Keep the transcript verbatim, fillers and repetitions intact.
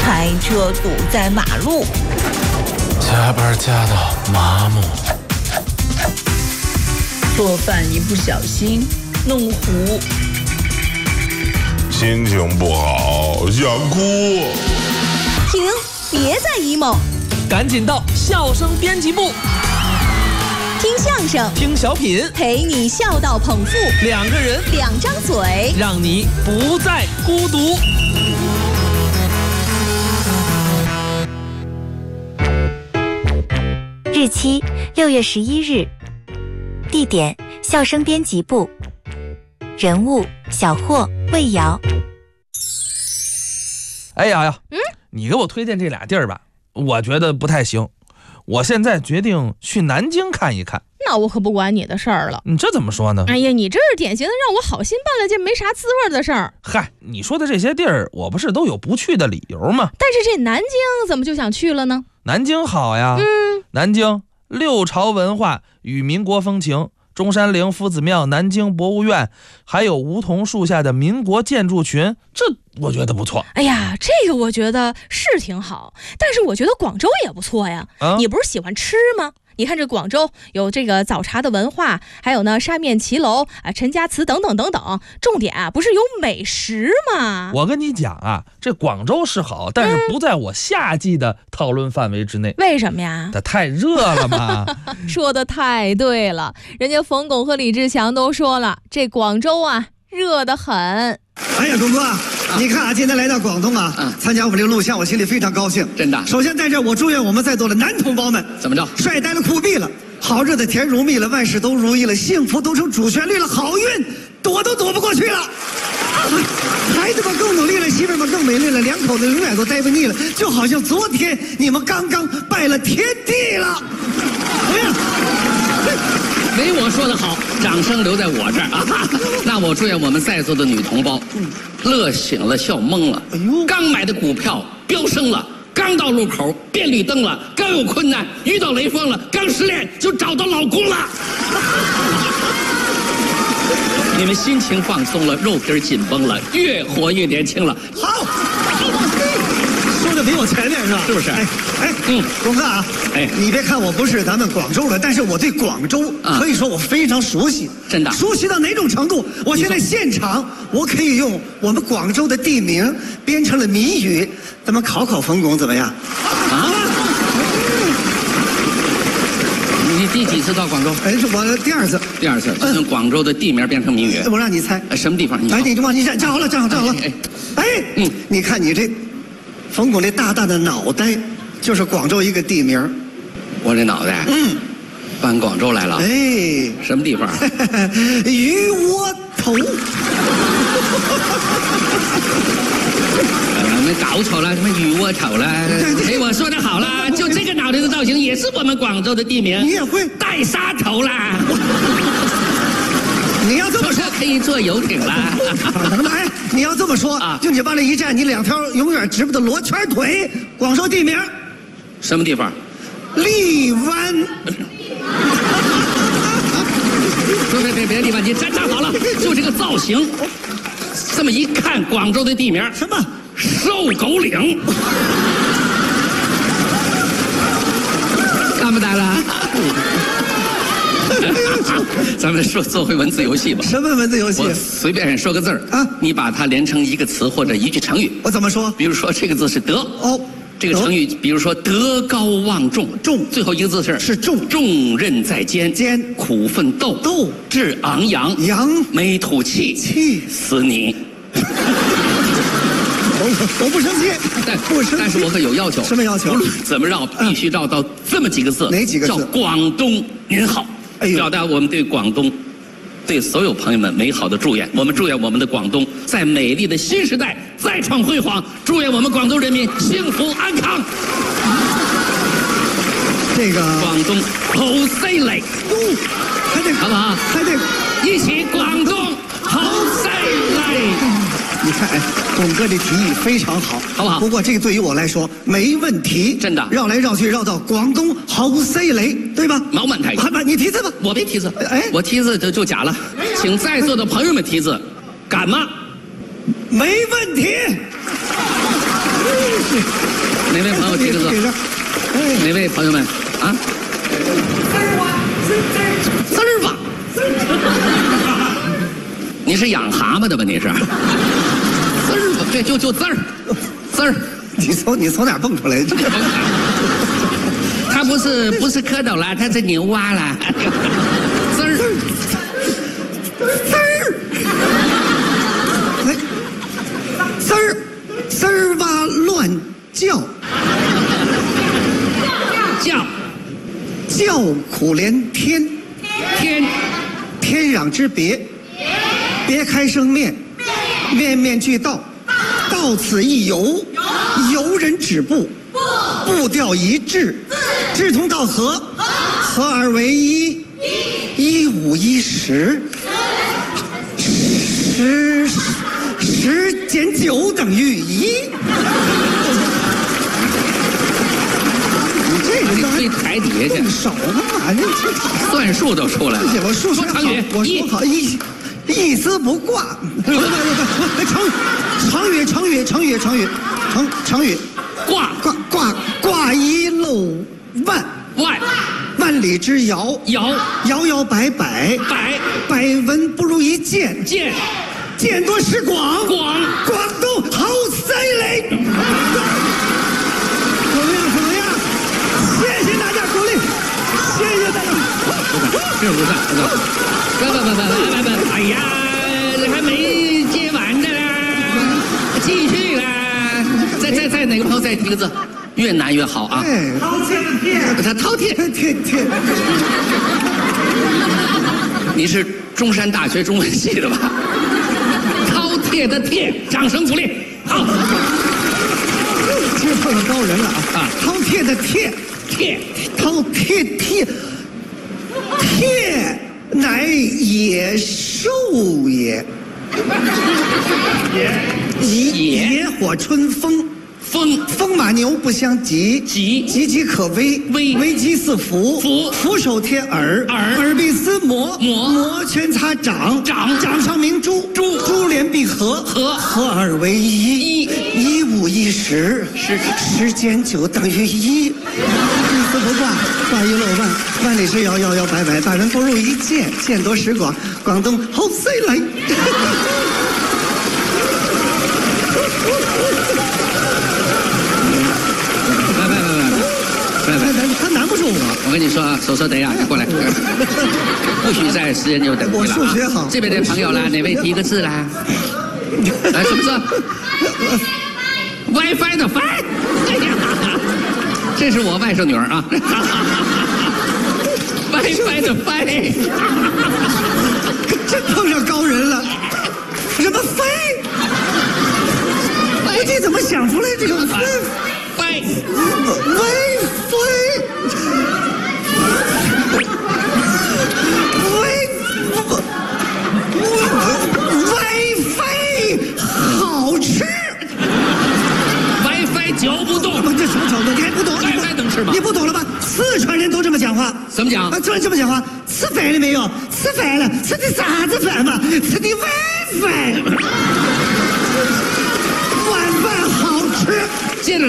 开车堵在马路， 加班加到麻木， 做饭一不小心弄糊， 心情不好想哭。 停，别再 emo， 赶紧到笑声编辑部， 听相声， 听小品， 陪你笑到捧腹， 两个人， 两张嘴， 让你不再孤独。 日期六月十一日，地点笑声编辑部，人物小霍、魏瑶。 哎呀呀， 嗯， 你给我推荐这俩地儿吧，我觉得不太行。我现在决定去南京看一看。 那我可不管你的事儿了。 你这怎么说呢？ 哎呀，你这是典型的让我好心办了件没啥滋味的事儿。 嗨，你说的这些地儿，我不是都有不去的理由吗？ 但是这南京怎么就想去了呢？ 南京好呀， 嗯， 南京六朝文化与民国风情，中山陵夫子庙、南京博物院，还有梧桐树下的民国建筑群，这我觉得不错。 哎呀，这个我觉得是挺好，但是我觉得广州也不错呀。 啊、 你不是喜欢吃吗？你看这广州有这个早茶的文化，还有呢沙面骑楼啊、陈家祠等等等等，重点啊不是有美食吗？ 我跟你讲啊，这广州是好，但是不在我夏季的讨论范围之内。 嗯、为什么呀？ 它太热了嘛。 说的太对了，人家冯巩和李志强都说了，这广州啊热得很。 哎呀，东哥，啊、你看啊，今天来到广东啊，啊参加我们这个录像，我心里非常高兴。 真的。 首先在这，我祝愿我们在座的男同胞们， 怎么着？ 帅呆了，酷毙了，好日子甜如蜜了，万事都如意了，幸福都成主旋律了，好运躲都躲不过去了。孩子们更努力了，媳妇们更美丽了，两口子永远都待不腻了，就好像昨天你们刚刚拜了天地了。哎呀！ 没我说的好，掌声留在我这儿啊！那我祝愿我们在座的女同胞，乐醒了，笑懵了。哎呦，刚买的股票飙升了，刚到路口变绿灯了，刚有困难遇到雷锋了，刚失恋就找到老公了。你们心情放松了，肉皮紧绷了，越活越年轻了。 好。说的比我前面是吧？ 是不是？ 哎哎，嗯，东哥啊，哎，你别看我不是咱们广州人，但是我对广州可以说我非常熟悉， 真的。 熟悉到哪种程度？我现在现场我可以用我们广州的地名编成了谜语，咱们考考冯巩怎么样？啊？ 你第几次到广州？ 哎，是我第二次。 第二次，就用广州的地名编成谜语。 我让你猜， 什么地方？你哎，你往你站站好了，站好站好了。哎，哎，嗯，你看你这。冯巩那大大的脑袋，就是广州一个地名。 我这脑袋，嗯，搬广州来了。 哎， 什么地方？ 鱼窝头。 我们搞错了，什么鱼窝头了？哎，我说的好了，就这个脑袋的造型也是我们广州的地名。 你也会带沙头啦。 你要这么说， 可以坐游艇了。 哎，你要这么说啊，就你往那一站，你两条永远直不的罗圈腿，广州地名， 什么地方？ 荔湾。 别别别别地方，你站站好了，就这个造型，这么一看，广州的地名什么？ 瘦狗岭。看不打了？咱们说做回文字游戏吧。 什么文字游戏？ 我随便说个字儿啊，你把它连成一个词或者一句成语。 我怎么说？ 比如说这个字是德哦，这个成语比如说德高望重， 重最后一个字是是重， 重任在肩， 肩苦奋斗， 斗志昂扬， 扬没吐气， 气死你。 我我不生气， 但不生气， 但是我可有要求。 什么要求？ 无论怎么绕，必须绕到这么几个字。 哪几个字？ 叫广东您好。哎呦，表达我们对广东，对所有朋友们美好的祝愿。我们祝愿我们的广东在美丽的新时代再创辉煌，祝愿我们广东人民幸福安康。 这个广东好犀利， 还得好不好？ 还得一起广东好犀利。 你看，哎，董哥这提议非常好， 好不好？ 不过这个对于我来说没问题， 真的。 绕来绕去绕到广东好犀利，对吧？ 冇問題。 好吧，你提字吧。 我別提字， 哎， 我提字就就假了，請在座的朋友們提字，敢嗎？ 没问题。 哪位朋友提个字？哪位朋友们啊？滋儿吧，你是养蛤蟆的吧？你是？滋儿吧，对，就就滋儿，滋儿。 你从你从哪蹦出来的？ 他不是不是蝌蚪了，他是牛蛙了。滋儿， 滋儿，哎，滋儿，滋儿哇乱叫， 叫， 叫苦连天， 天， 天壤之别，别开生面，面面俱到，到此一游，游人止步，步调一致，志同道合，合二为一，一五一十，十十减九等于一。你这个你追台底下去， 少嘛，你算术都出来了。 我数学好，我说好一。一丝不挂，不不不不，成语成语成语成语成成语， 挂挂挂挂一漏万万万里之遥遥摇摇摆摆摆百闻不如一见见见多识广广广东好犀利，怎么样怎么样？谢谢大家鼓励，谢谢大家。 这不算，不算。不不不不不不！哎呀，还没接完的啦，继续啦！再再再哪个朋友再提个字，越难越好啊！ 哎， 他饕餮， 餮餮。 你是中山大学中文系的吧？饕餮的餮，掌声鼓励。好， 这碰上高人了啊！饕餮的餮， 餮， 饕餮餮，餮。乃野兽也，野野火春风， 风风马牛不相及， 及岌岌可危， 危危机四伏， 伏俯首贴耳， 耳耳必思磨， 磨磨拳擦掌， 掌掌上明珠， 珠珠联璧合， 合合二为一， 一一五一十， 十十减九等于一，一丝不挂，挂一漏万，万里之遥，遥遥摆摆，百闻不如一见，见多识广，广东好犀利。 来来来来来来， 他难不住我。 我跟你说啊，手手等一下，过来，不许再时间就等你了。 我数学好。 这边的朋友啦，哪位提个字啦？来，什么字 ？WiFi 的 Fi。哎呀，这是我外甥女儿啊。WiFi 的 Fi。 真碰上高人了。什么飞？我这怎么想出来这个飞？ 飞微飞，微微飞好吃。 WiFi 嚼不动， 这什么嚼不动？你还不懂 ？WiFi 能吃吗？ 你不懂了吧？四川人都这么讲话。 怎么讲？ 啊，这这么讲话。吃饭了没有？吃饭了。吃的啥子饭嘛？吃的晚饭。晚饭好吃。